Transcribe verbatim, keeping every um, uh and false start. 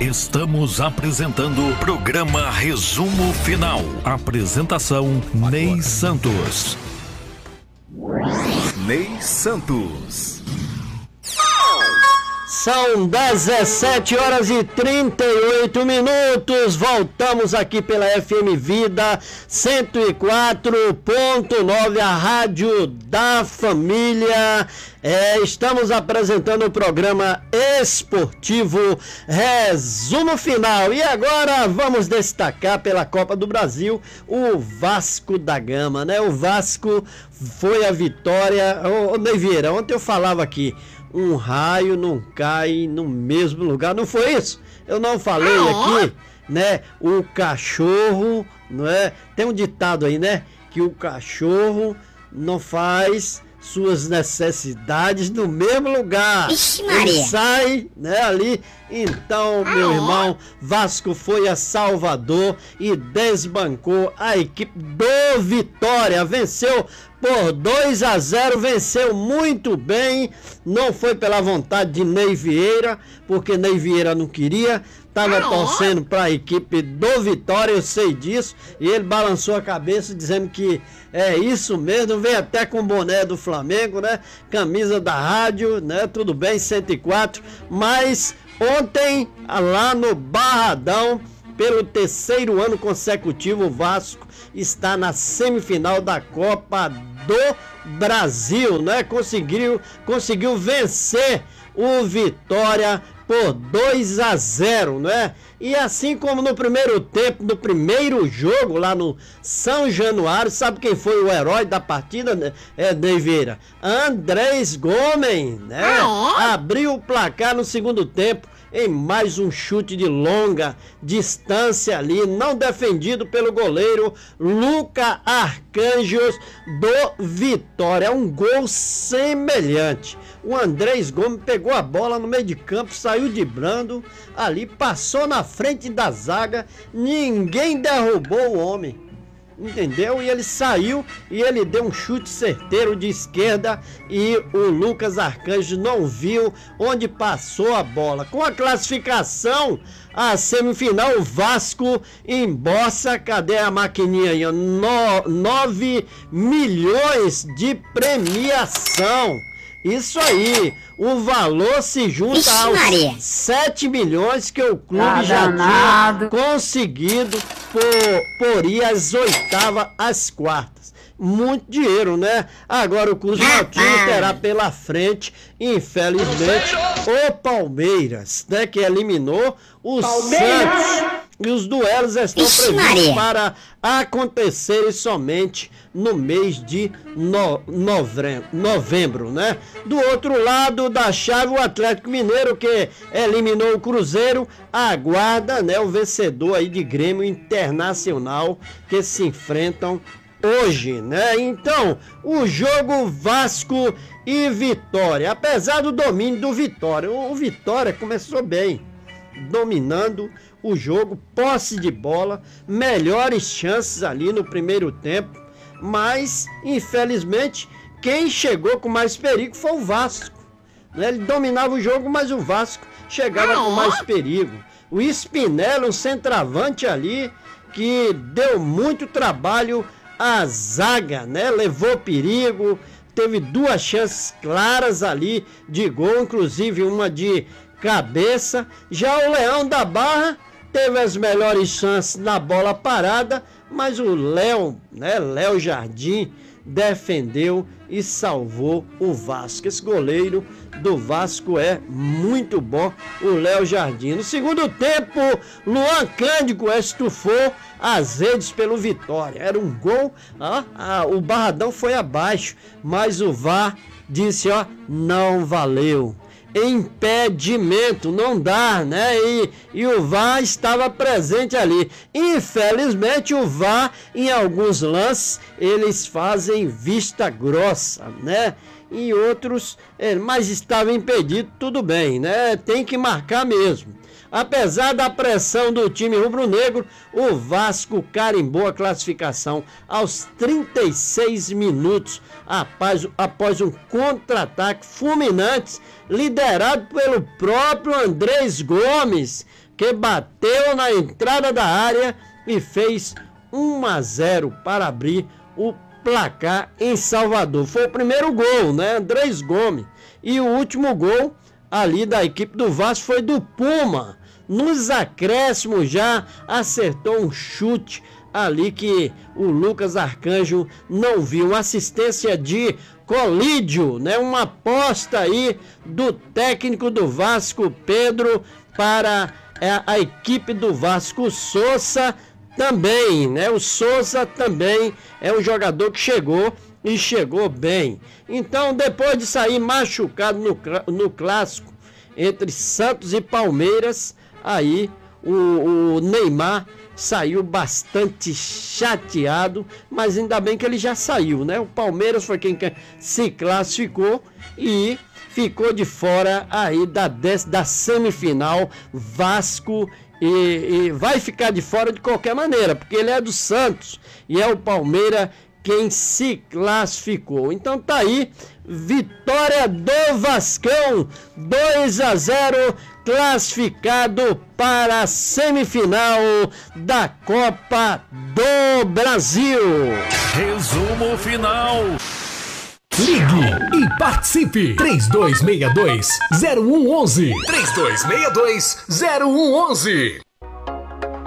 Estamos apresentando o programa Resumo Final. Apresentação Ney Santos. Ney Santos. São dezessete horas e trinta e oito minutos. Voltamos aqui pela F M Vida cento e quatro ponto nove, a rádio da família. É, estamos apresentando o programa esportivo Resumo Final. E agora vamos destacar pela Copa do Brasil o Vasco da Gama, né? O Vasco foi a vitória. Ô, ô Ney Vieira, ontem eu falava aqui, um raio não cai no mesmo lugar, não foi isso? Eu não falei aqui, né? O cachorro, não é? Tem um ditado aí, né? Que o cachorro não faz suas necessidades no mesmo lugar. Ixi, Maria. Ele sai, né, ali. Então, meu irmão, Vasco foi a Salvador e desbancou a equipe do Vitória. Venceu por dois a zero, venceu muito bem. Não foi pela vontade de Ney Vieira, porque Ney Vieira não queria. Tava torcendo para a equipe do Vitória, eu sei disso. E ele balançou a cabeça dizendo que é isso mesmo. Vem até com o boné do Flamengo, né? Camisa da rádio, né? Tudo bem, cento e quatro. Mas ontem, lá no Barradão, pelo terceiro ano consecutivo, o Vasco está na semifinal da Copa do Brasil, né? Conseguiu, conseguiu vencer o Vitória por dois a zero, né? E assim como no primeiro tempo, no primeiro jogo lá no São Januário, sabe quem foi o herói da partida, né? É, Ney Vieira? Andrés Gomes, né? Abriu o placar no segundo tempo em mais um chute de longa distância ali, não defendido pelo goleiro Luca Arcanjos do Vitória. Um gol semelhante. O Andrés Gomes pegou a bola no meio de campo, saiu driblando ali, passou na frente da zaga, ninguém derrubou o homem. Entendeu? E ele saiu e ele deu um chute certeiro de esquerda e o Lucas Arcanjo não viu onde passou a bola. Com a classificação à semifinal, o Vasco embolsa, cadê a maquininha aí? No, nove milhões de premiação. Isso aí, o valor se junta Ixi, aos Maria. sete milhões que o clube Tá já danado. tinha conseguido por, por ir às oitavas, às quartas. Muito dinheiro, né? Agora o Cruz Maltino terá pela frente, infelizmente, o Palmeiras, né? Que eliminou o Santos. E os duelos estão Ixi, previstos Maria. para acontecerem somente no mês de no, novembro, novembro, né? Do outro lado da chave, o Atlético Mineiro, que eliminou o Cruzeiro, aguarda, né, o vencedor aí de Grêmio Internacional, que se enfrentam hoje, né? Então, o jogo Vasco e Vitória, apesar do domínio do Vitória, o Vitória começou bem, dominando o jogo, posse de bola, melhores chances ali no primeiro tempo, mas infelizmente quem chegou com mais perigo foi o Vasco, né? Ele dominava o jogo, mas o Vasco chegava com mais perigo. O Spinelli, um centroavante ali, que deu muito trabalho à zaga, né? Levou perigo, teve duas chances claras ali de gol, inclusive uma de cabeça. Já o Leão da Barra teve as melhores chances na bola parada, mas o Léo, né, Léo Jardim, defendeu e salvou o Vasco. Esse goleiro do Vasco é muito bom, o Léo Jardim. No segundo tempo, Luan Cândido estufou as redes pelo Vitória. Era um gol, ó, ah, o Barradão foi abaixo, mas o V A R disse, ó, não valeu. Impedimento, não dá, né? E, e o V A R estava presente ali. Infelizmente, o V A R, em alguns lances, eles fazem vista grossa, né? Em outros, é, mas estava impedido, tudo bem, né? Tem que marcar mesmo. Apesar da pressão do time rubro-negro, o Vasco carimbou a classificação aos trinta e seis minutos após, após um contra-ataque fulminante liderado pelo próprio Andrés Gomes. que bateu na entrada da área e fez um a zero para abrir o placar em Salvador. Foi o primeiro gol, né? Andrés Gomes. E o último gol ali da equipe do Vasco foi do Puma. Nos acréscimos já acertou um chute ali que o Lucas Arcanjo não viu. Uma assistência de Colídio, né? Uma aposta aí do técnico do Vasco, Pedro, para a, a equipe do Vasco. Souza também, né? O Souza também é um jogador que chegou e chegou bem. Então, depois de sair machucado no, no clássico entre Santos e Palmeiras, aí o, o Neymar saiu bastante chateado, mas ainda bem que ele já saiu, né? O Palmeiras foi quem se classificou e ficou de fora aí da, da semifinal. Vasco e, e vai ficar de fora de qualquer maneira, porque ele é do Santos e é o Palmeiras quem se classificou. Então tá aí, vitória do Vascão, dois a zero, classificado para a semifinal da Copa do Brasil. Resumo final. Ligue e participe. três dois seis dois, zero um um um. três dois seis dois, zero um um um.